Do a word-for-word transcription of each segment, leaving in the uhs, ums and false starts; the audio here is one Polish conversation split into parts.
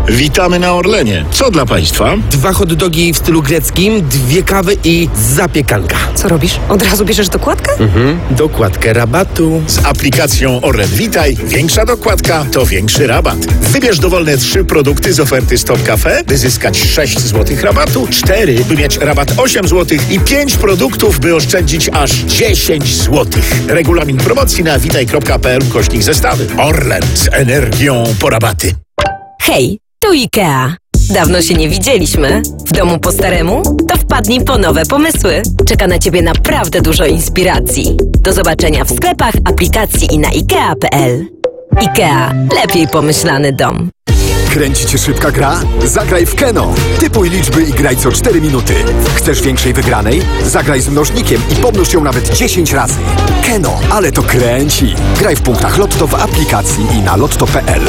Witamy na Orlenie. Co dla Państwa? Dwa hot dogi w stylu greckim, dwie kawy i zapiekanka. Co robisz? Od razu bierzesz dokładkę? Mhm, dokładkę rabatu. Z aplikacją Orlen Witaj większa dokładka to większy rabat. Wybierz dowolne trzy produkty z oferty Stop Cafe, by zyskać sześć złotych rabatu, cztery, by mieć rabat osiem złotych i pięć produktów, by oszczędzić aż dziesięć złotych. Regulamin promocji na witaj.pl ukośnik zestawy. Orlen z energią po rabaty. Hej, tu IKEA. Dawno się nie widzieliśmy. W domu po staremu? To wpadnij po nowe pomysły. Czeka na Ciebie naprawdę dużo inspiracji. Do zobaczenia w sklepach, aplikacji i na ikea kropka p l. IKEA. Lepiej pomyślany dom. Kręci cię szybka gra? Zagraj w Keno. Typuj liczby i graj co cztery minuty. Chcesz większej wygranej? Zagraj z mnożnikiem i pomnóż ją nawet dziesięć razy. Keno, ale to kręci. Graj w punktach Lotto w aplikacji i na lotto kropka p l.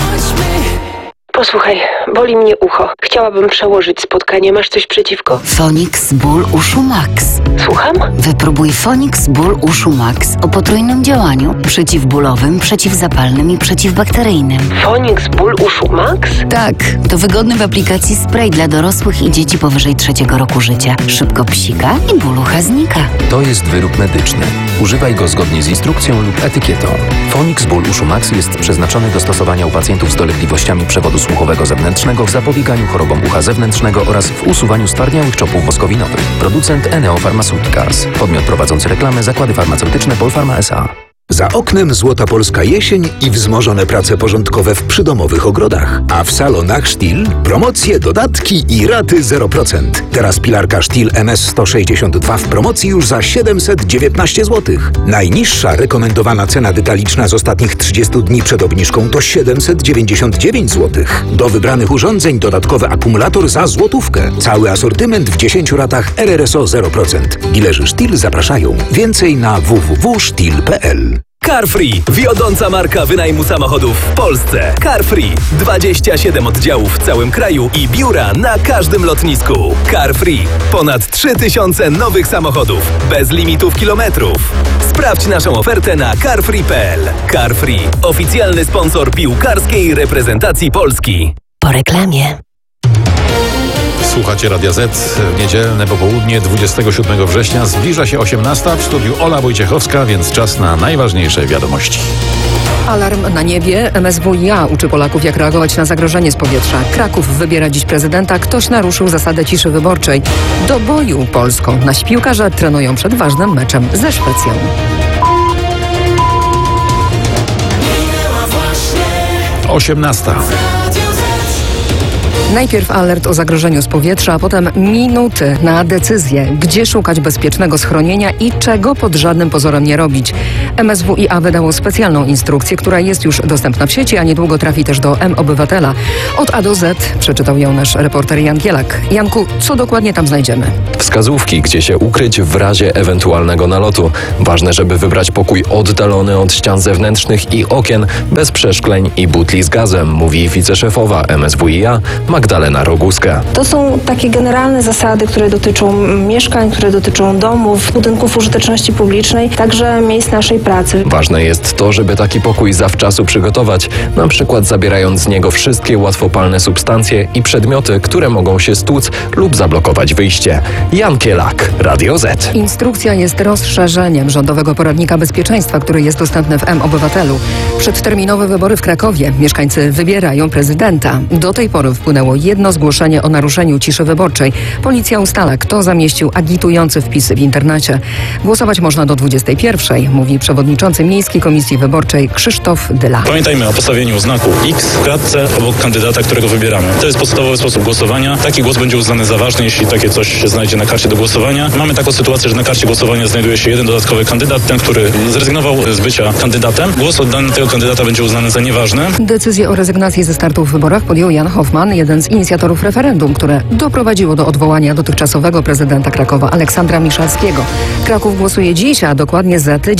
Posłuchaj, boli mnie ucho. Chciałabym przełożyć spotkanie. Masz coś przeciwko? Fonix Ból Uszu Max. Słucham? Wypróbuj Fonix Ból Uszu Max o potrójnym działaniu przeciwbólowym, przeciwzapalnym i przeciwbakteryjnym. Fonix Ból Uszu Max? Tak, to wygodny w aplikacji spray dla dorosłych i dzieci powyżej trzeciego roku życia. Szybko psika i ból ucha znika. To jest wyrób medyczny. Używaj go zgodnie z instrukcją lub etykietą. Fonix Ból Uszu Max jest przeznaczony do stosowania u pacjentów z dolegliwościami przewodu słuchowego zewnętrznego w zapobieganiu chorobom ucha zewnętrznego oraz w usuwaniu stwardniałych czopów woskowinowych. Producent Eneo Pharmaceuticals. Podmiot prowadzący reklamę Zakłady Farmaceutyczne Polpharma S A. Za oknem złota polska jesień i wzmożone prace porządkowe w przydomowych ogrodach. A w salonach Stihl promocje, dodatki i raty zero procent. Teraz pilarka Stihl M S sto sześćdziesiąt dwa w promocji już za siedemset dziewiętnaście złotych. Najniższa rekomendowana cena detaliczna z ostatnich trzydziestu dni przed obniżką to siedemset dziewięćdziesiąt dziewięć złotych. Do wybranych urządzeń dodatkowy akumulator za złotówkę. Cały asortyment w dziesięciu ratach R R S O zero procent. Dilerzy Stihl zapraszają. Więcej na w w w kropka stihl kropka p l. Carfree. Wiodąca marka wynajmu samochodów w Polsce. Carfree. dwadzieścia siedem oddziałów w całym kraju i biura na każdym lotnisku. Carfree. Ponad trzy tysiące nowych samochodów. Bez limitów kilometrów. Sprawdź naszą ofertę na carfree kropka p l. Carfree. Oficjalny sponsor piłkarskiej reprezentacji Polski. Po reklamie. Słuchacie Radia Z. W niedzielne popołudnie dwudziestego siódmego września zbliża się osiemnasta. W studiu Ola Wojciechowska, więc czas na najważniejsze wiadomości. Alarm na niebie. M S W i A uczy Polaków, jak reagować na zagrożenie z powietrza. Kraków wybiera dziś prezydenta. Ktoś naruszył zasadę ciszy wyborczej. Do boju Polską. Nasi piłkarze trenują przed ważnym meczem ze Szwecją. osiemnasta. Najpierw alert o zagrożeniu z powietrza, a potem minuty na decyzję, gdzie szukać bezpiecznego schronienia i czego pod żadnym pozorem nie robić. M S W i A wydało specjalną instrukcję, która jest już dostępna w sieci, a niedługo trafi też do M-Obywatela. Od A do Z przeczytał ją nasz reporter Jan Gielak. Janku, co dokładnie tam znajdziemy? Wskazówki, gdzie się ukryć w razie ewentualnego nalotu. Ważne, żeby wybrać pokój oddalony od ścian zewnętrznych i okien, bez przeszkleń i butli z gazem, mówi wiceszefowa M S W i A Magdalena Roguska. To są takie generalne zasady, które dotyczą mieszkań, które dotyczą domów, budynków użyteczności publicznej, także miejsc naszej pracy. Ważne jest to, żeby taki pokój zawczasu przygotować, na przykład zabierając z niego wszystkie łatwopalne substancje i przedmioty, które mogą się stłuc lub zablokować wyjście. Jan Kielak, Radio Z. Instrukcja jest rozszerzeniem rządowego poradnika bezpieczeństwa, który jest dostępny w M-Obywatelu. Przedterminowe wybory w Krakowie. Mieszkańcy wybierają prezydenta. Do tej pory wpłynęło jedno zgłoszenie o naruszeniu ciszy wyborczej. Policja ustala, kto zamieścił agitujący wpisy w internecie. Głosować można do dwudziestej pierwszej, mówi przewodniczący Miejskiej Komisji Wyborczej Krzysztof Dyla. Pamiętajmy o postawieniu znaku X w kratce obok kandydata, którego wybieramy. To jest podstawowy sposób głosowania. Taki głos będzie uznany za ważny, jeśli takie coś się znajdzie na karcie do głosowania. Mamy taką sytuację, że na karcie głosowania znajduje się jeden dodatkowy kandydat, ten, który zrezygnował z bycia kandydatem. Głos oddany tego kandydata będzie uznany za nieważny. Decyzję o rezygnacji ze startu w wyborach podjął Jan Hoffman, jeden z inicjatorów referendum, które doprowadziło do odwołania dotychczasowego prezydenta Krakowa Aleksandra Miszalskiego. Kraków głosuje dziś, a dokładnie za tydzień ważny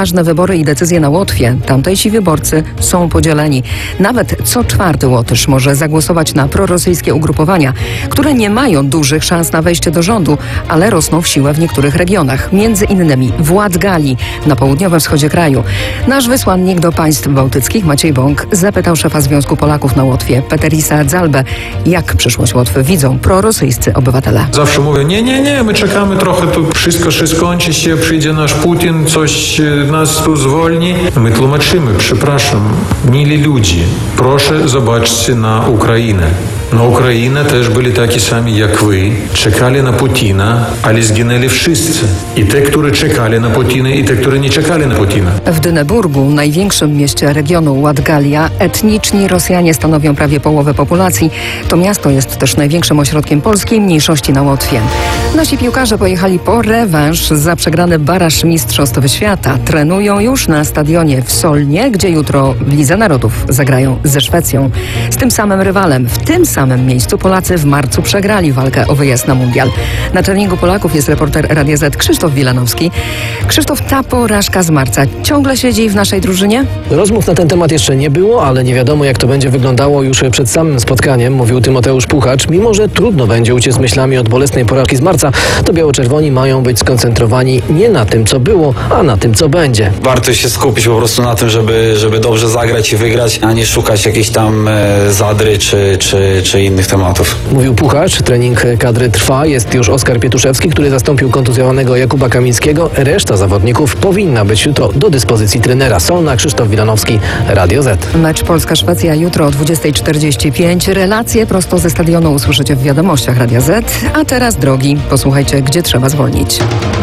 ważne wybory i decyzje na Łotwie, tamtejsi wyborcy są podzieleni. Nawet co czwarty Łotysz może zagłosować na prorosyjskie ugrupowania, które nie mają dużych szans na wejście do rządu, ale rosną w siłę w niektórych regionach, między innymi w Ładgali, na południowym wschodzie kraju. Nasz wysłannik do państw bałtyckich, Maciej Bąk, zapytał szefa Związku Polaków na Łotwie, Peterisa Dzalbę, jak przyszłość Łotwy widzą prorosyjscy obywatele. Zawsze mówię, nie, nie, nie, my czekamy trochę, tu wszystko się skończy się, przyjdzie nasz Putin, coś nas tu zwolni. My tłumaczymy, przepraszam, mili ludzie, proszę zobaczcie na Ukrainę. Na Ukrainę też byli taki sami jak wy. Czekali na Putina, ale zginęli wszyscy. I te, którzy czekali na Putina, i te, którzy nie czekali na Putina. W Dyneburgu, największym mieście regionu Ładgalia, etniczni Rosjanie stanowią prawie połowę populacji. To miasto jest też największym ośrodkiem polskiej mniejszości na Łotwie. Nasi piłkarze pojechali po rewanż za przegrany baraż Mistrzostw Świata. Trenują już na stadionie w Solnie, gdzie jutro w Lidze Narodów zagrają ze Szwecją. Z tym samym rywalem, w tym samym miejscu Polacy w marcu przegrali walkę o wyjazd na mundial. Na treningu Polaków jest reporter Radia Z Krzysztof Wilanowski. Krzysztof, ta porażka z marca ciągle siedzi w naszej drużynie? Rozmów na ten temat jeszcze nie było, ale nie wiadomo, jak to będzie wyglądało już przed samym spotkaniem, mówił Tymoteusz Puchacz. Mimo że trudno będzie uciec myślami od bolesnej porażki z marca, to biało-czerwoni mają być skoncentrowani nie na tym, co było, a na tym, co będzie. Warto się skupić po prostu na tym, żeby, żeby dobrze zagrać i wygrać, a nie szukać jakiejś tam e, zadry czy, czy, czy innych tematów. Mówił Puchacz. Trening kadry trwa. Jest już Oskar Pietuszewski, który zastąpił kontuzjowanego Jakuba Kamińskiego. Reszta zawodników powinna być jutro do dyspozycji trenera. Solna, Krzysztof Wilanowski, Radio Z. Mecz Polska-Szwecja jutro o dwudziesta czterdzieści pięć. Relacje prosto ze stadionu usłyszycie w wiadomościach Radia Z. A teraz, drogi, posłuchajcie, gdzie trzeba zwolnić.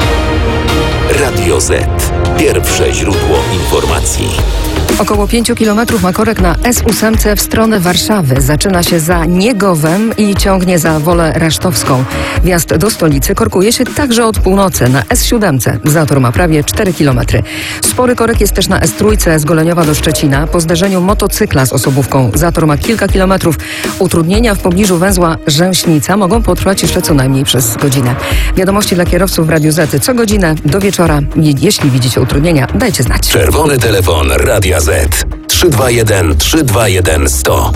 Radio Z. Pierwsze źródło informacji. Około pięciu kilometrów ma korek na S osiem w stronę Warszawy. Zaczyna się za Niegowem i ciągnie za Wolę Rasztowską. Wjazd do stolicy korkuje się także od północy. Na S siedem zator ma prawie cztery kilometry. Spory korek jest też na S trzy z Goleniowa do Szczecina. Po zderzeniu motocykla z osobówką zator ma kilka kilometrów. Utrudnienia w pobliżu węzła Rzęśnica mogą potrwać jeszcze co najmniej przez godzinę. Wiadomości dla kierowców w Radiu Z co godzinę do wieczora. Jeśli widzicie utrudnienia, dajcie znać. Czerwony telefon Radia Z. trzy dwa jeden trzy dwa jeden sto.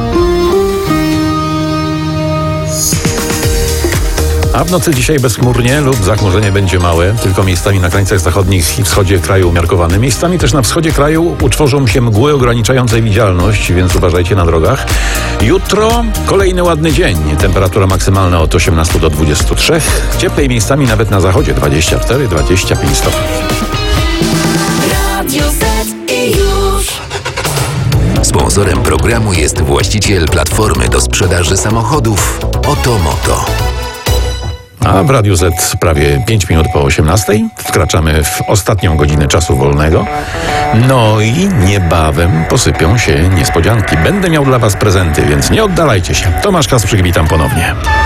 A w nocy dzisiaj bezchmurnie lub zachmurzenie będzie małe, tylko miejscami na krańcach zachodnich i wschodzie kraju umiarkowane. Miejscami też na wschodzie kraju utworzą się mgły ograniczające widzialność, więc uważajcie na drogach. Jutro kolejny ładny dzień. Temperatura maksymalna od osiemnastu do dwudziestu trzech. Cieplej miejscami nawet na zachodzie dwadzieścia cztery do dwudziestu pięciu stopni. Sponsorem programu jest właściciel platformy do sprzedaży samochodów Otomoto. A w Radiu Z prawie pięć minut po osiemnastej. Wkraczamy w ostatnią godzinę czasu wolnego. No i niebawem posypią się niespodzianki. Będę miał dla Was prezenty, więc nie oddalajcie się. Tomasz Kasprzyk, witam ponownie.